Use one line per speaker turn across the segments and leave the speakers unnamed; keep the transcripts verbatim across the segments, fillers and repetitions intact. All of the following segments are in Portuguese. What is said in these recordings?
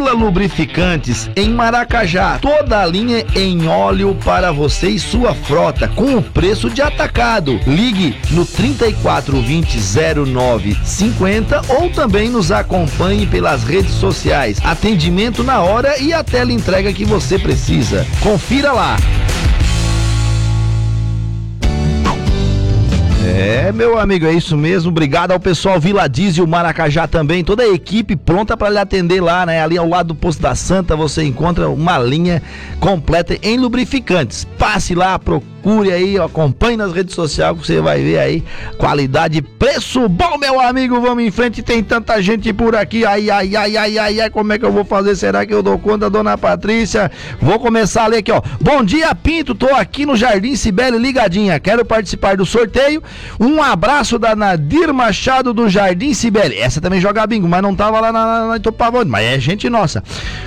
Vila Lubrificantes, em Maracajá. Toda a linha em óleo para você e sua frota, com o preço de atacado. Ligue no trinta e quatro vinte, zero nove cinquenta ou também nos acompanhe pelas redes sociais. Atendimento na hora e a tela entrega que você precisa. Confira lá. É, meu amigo, é isso mesmo. Obrigado ao pessoal Vila Diesel Maracajá também, toda a equipe pronta para lhe atender lá, né? Ali ao lado do Posto da Santa você encontra uma linha completa em lubrificantes. Passe lá, procure aí, acompanhe nas redes sociais que você vai ver aí qualidade e preço bom, meu amigo. Vamos em frente, tem tanta gente por aqui. Ai, ai, ai, ai, ai, ai, como é que eu vou fazer? Será que eu dou conta, dona Patrícia? Vou começar a ler aqui, ó. Bom dia, Pinto, tô aqui no Jardim Cibele ligadinha, quero participar do sorteio. Um abraço da Nadir Machado do Jardim Cibele. Essa também joga bingo, mas não tava lá na, na, na Itopavone, mas é gente nossa.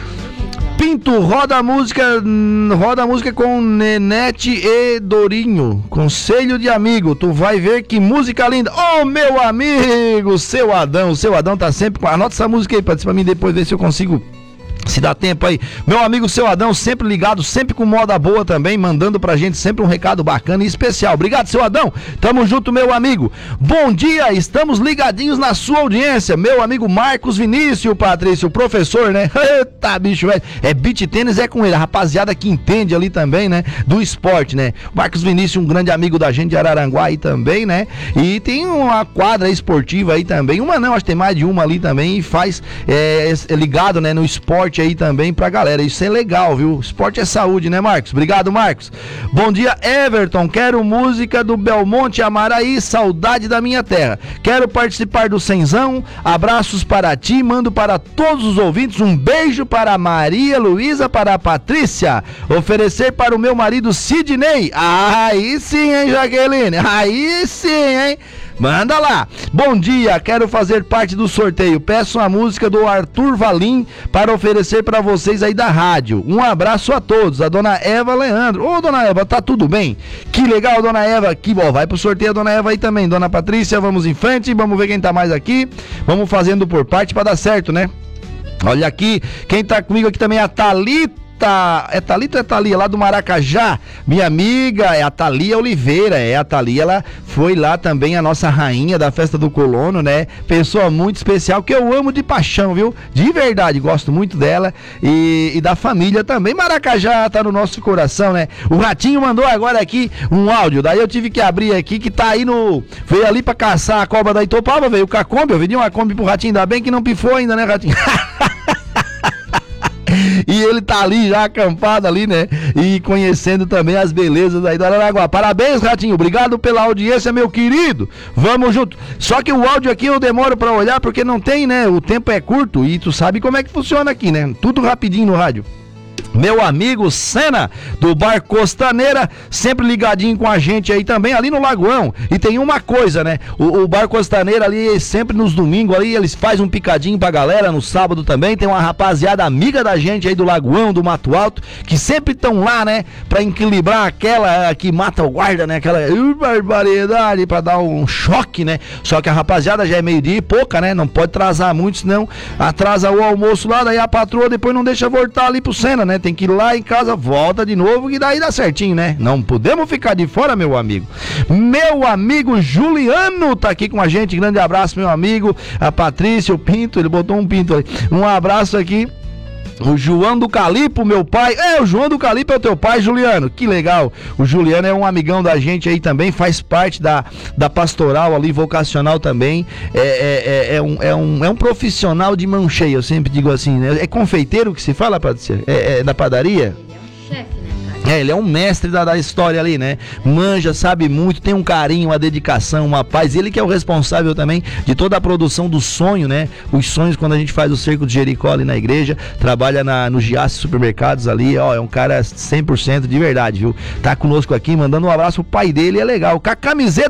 Pinto, roda a música, roda a música com Nenete e Dorinho, Conselho de Amigo, tu vai ver que música linda. Ô, oh, meu amigo, seu Adão, seu Adão tá sempre com... Anota essa música aí pra mim depois ver se eu consigo... Se dá tempo aí. Meu amigo Seu Adão, sempre ligado, sempre com moda boa também, mandando pra gente sempre um recado bacana e especial. Obrigado, Seu Adão. Tamo junto, meu amigo. Bom dia, estamos ligadinhos na sua audiência. Meu amigo Marcos Vinícius, Patrício, professor, né? Eita, bicho, velho. É beach tênis, é com ele. A rapaziada que entende ali também, né? Do esporte, né? Marcos Vinícius, um grande amigo da gente de Araranguá aí também, né? E tem uma quadra esportiva aí também. Uma não, acho que tem mais de uma ali também. E faz, é, é ligado, né? No esporte aí também pra galera, isso é legal, viu? Esporte é saúde, né, Marcos? Obrigado, Marcos. Bom dia, Everton, quero música do Belmonte Amaraí, saudade da minha terra. Quero participar do Cenzão, abraços para ti, mando para todos os ouvintes, um beijo para a Maria Luísa, para a Patrícia, oferecer para o meu marido Sidney. Aí sim, hein, Jaqueline? Aí sim, hein? Manda lá. Bom dia, quero fazer parte do sorteio. Peço a música do Arthur Valim para oferecer para vocês aí da rádio. Um abraço a todos. A dona Eva Leandro. Ô, dona Eva, tá tudo bem? Que legal, dona Eva. Que bom, vai pro sorteio a dona Eva aí também. Dona Patrícia, vamos em frente. Vamos ver quem tá mais aqui. Vamos fazendo por parte para dar certo, né? Olha aqui, quem tá comigo aqui também é a Thalita. É Thalita ou é Thalia, lá do Maracajá, minha amiga, é a Thalia Oliveira, é a Thalia, ela foi lá também a nossa rainha da festa do colono, né, pessoa muito especial, que eu amo de paixão, viu, de verdade, gosto muito dela e, e da família também. Maracajá tá no nosso coração, né, o Ratinho mandou agora aqui um áudio, daí eu tive que abrir aqui, que tá aí no, veio ali pra caçar a cobra da Itopava, veio com a Kombi, eu vendi uma Kombi pro Ratinho, ainda bem que não pifou ainda, né, Ratinho? E ele tá ali já acampado ali, né? E conhecendo também as belezas aí do Araranguá. Parabéns, Ratinho. Obrigado pela audiência, meu querido. Vamos junto. Só que o áudio aqui eu demoro pra olhar porque não tem, né? O tempo é curto e tu sabe como é que funciona aqui, né? Tudo rapidinho no rádio. Meu amigo Senna, do Bar Costaneira, sempre ligadinho com a gente aí também, ali no Lagoão. E tem uma coisa, né? O, o Bar Costaneira ali, sempre nos domingos ali, eles fazem um picadinho pra galera, no sábado também. Tem uma rapaziada amiga da gente aí do Lagoão, do Mato Alto, que sempre estão lá, né? Pra equilibrar aquela que mata o guarda, né? Aquela uh, barbaridade, pra dar um choque, né? Só que a rapaziada já é meio-dia e pouca, né? Não pode atrasar muito, senão atrasa o almoço lá, daí a patroa depois não deixa voltar ali pro Senna, né? Tem que ir lá em casa, volta de novo, e daí dá certinho, né? Não podemos ficar de fora, meu amigo. Meu amigo Juliano tá aqui com a gente, grande abraço, meu amigo. A Patrícia, o Pinto, ele botou um pinto ali. Um abraço aqui. O João do Calipo, meu pai. É, o João do Calipo é o teu pai, Juliano. Que legal. O Juliano é um amigão da gente aí também, faz parte da, da pastoral ali, vocacional também. É, é, é, é, um, é, um, é um profissional de mão cheia, eu sempre digo assim, né? É confeiteiro que se fala, Patrícia? É, é da padaria? É, ele é um mestre da, da história ali, né? Manja, sabe muito, tem um carinho, uma dedicação, uma paz. Ele que é o responsável também de toda a produção do sonho, né? Os sonhos quando a gente faz o Cerco de Jericó ali na igreja, trabalha na, no Giasse Supermercados ali, ó, é um cara cem por cento de verdade, viu? Tá conosco aqui, mandando um abraço pro pai dele, é legal. Com a camiseta